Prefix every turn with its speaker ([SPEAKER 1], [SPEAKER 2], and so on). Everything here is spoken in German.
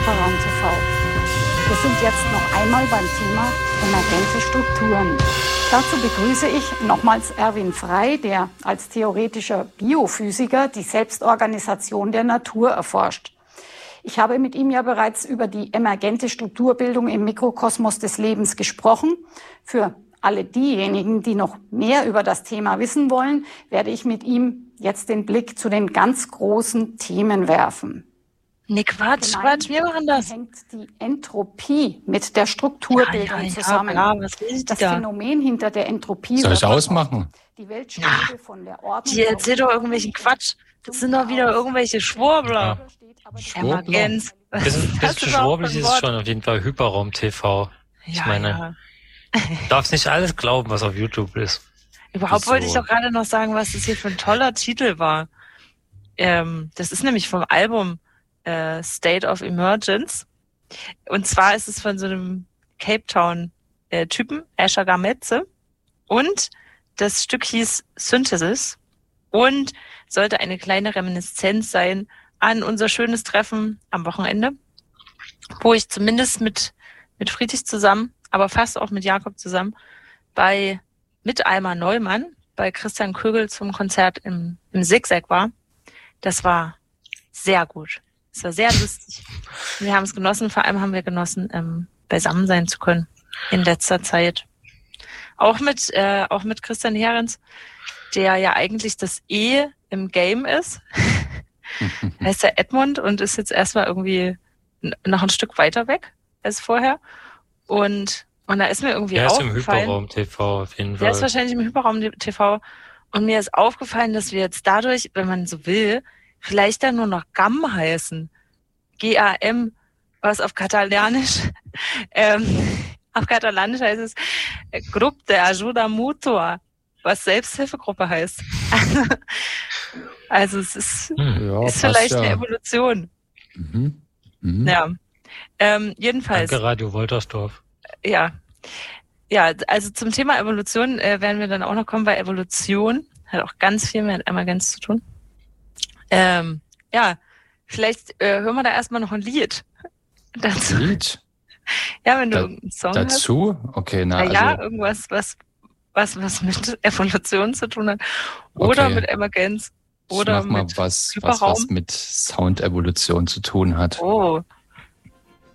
[SPEAKER 1] Hyperraum TV. Wir sind jetzt noch einmal beim Thema emergente Strukturen. Dazu begrüße ich nochmals Erwin Frey, der als theoretischer Biophysiker die Selbstorganisation der Natur erforscht. Ich habe mit ihm ja bereits über die emergente Strukturbildung im Mikrokosmos des Lebens gesprochen. Für alle diejenigen, die noch mehr über das Thema wissen wollen, werde ich mit ihm jetzt den Blick zu den ganz großen Themen werfen.
[SPEAKER 2] Nee, Quatsch, wir machen das.
[SPEAKER 1] Hängt die Entropie mit der Strukturbildung zusammen.
[SPEAKER 2] Ja, was will ich
[SPEAKER 1] das
[SPEAKER 2] da?
[SPEAKER 1] Phänomen hinter der Entropie.
[SPEAKER 3] Soll ich ausmachen?
[SPEAKER 1] Die Weltstufe von der Ordnung.
[SPEAKER 2] Die erzählt doch irgendwelchen Quatsch. Das sind doch wieder irgendwelche Schwurbler. Emergenz.
[SPEAKER 4] Bisschen schwurbelig ist es schon auf jeden Fall. Hyperraum TV. Ich meine, darfst nicht alles glauben, was auf YouTube ist.
[SPEAKER 2] Überhaupt wollte ich doch gerade noch sagen, was das hier für ein toller Titel war. Das ist nämlich vom Album State of Emergence. Und zwar ist es von so einem Cape Town Typen, Asher Gametze. Und das Stück hieß Synthesis und sollte eine kleine Reminiszenz sein an unser schönes Treffen am Wochenende, wo ich zumindest mit Friedrich zusammen, aber fast auch mit Jakob zusammen, mit Alma Neumann bei Christian Kögel zum Konzert im Zigzag war. Das war sehr gut. Es war sehr lustig. Wir haben es genossen, vor allem haben wir genossen, beisammen sein zu können in letzter Zeit. Auch mit Christian Herrens, der ja eigentlich das E im Game ist. Heißt er Edmund und ist jetzt erstmal irgendwie noch ein Stück weiter weg als vorher. Und da ist mir irgendwie aufgefallen. Der ist im
[SPEAKER 4] Hyperraum TV auf jeden Fall.
[SPEAKER 2] Der ist wahrscheinlich im Hyperraum TV. Und mir ist aufgefallen, dass wir jetzt dadurch, wenn man so will, vielleicht dann nur noch GAM heißen. GAM, was auf Katalanisch, heißt es Grup de Ajuda Mutua, was Selbsthilfegruppe heißt. Also es ist vielleicht eine Evolution. Ja. Jedenfalls.
[SPEAKER 4] Danke, Radio Woltersdorf.
[SPEAKER 2] Ja, also zum Thema Evolution werden wir dann auch noch kommen, weil Evolution hat auch ganz viel mit Emergenz zu tun. Vielleicht hören wir da erstmal noch ein Lied dazu.
[SPEAKER 3] Lied?
[SPEAKER 2] Ja, wenn du irgendeinen Song
[SPEAKER 3] dazu?
[SPEAKER 2] hast.
[SPEAKER 3] Okay,
[SPEAKER 2] Irgendwas, was mit Evolution zu tun hat. Oder mit Emergenz. Oder
[SPEAKER 3] ich mach mal
[SPEAKER 2] mit
[SPEAKER 3] was mit Soundevolution zu tun hat.
[SPEAKER 2] Oh,